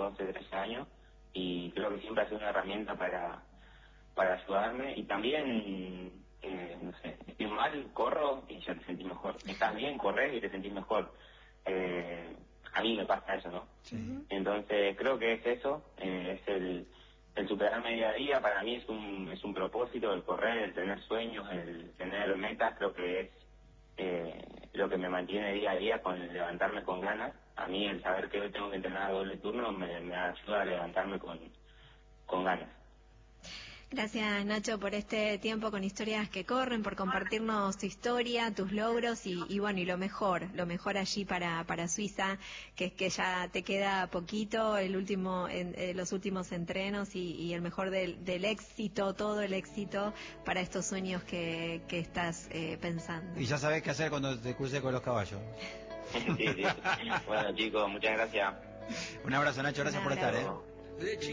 12, 13 años, y creo que siempre ha sido una herramienta para ayudarme. Y también, no sé, estoy mal, corro y ya te sentís mejor. Estás bien, corres y te sentís mejor. A mí me pasa eso, ¿no? Sí. Entonces creo que es eso, es el superarme día a día. Para mí es un propósito, el correr, el tener sueños, el tener metas. Creo que es lo que me mantiene día a día, con levantarme con ganas. A mí el saber que hoy tengo que entrenar doble turno me ayuda a levantarme con ganas. Gracias, Nacho, por este tiempo con Historias que Corren, por compartirnos tu historia, tus logros y bueno, y lo mejor allí para Suiza, que es que ya te queda poquito, los últimos entrenos y el mejor del éxito, todo el éxito para estos sueños que estás pensando. Y ya sabes qué hacer cuando te cruces con los caballos. Sí. Bueno, chicos, muchas gracias. Un abrazo, Nacho, gracias por estar,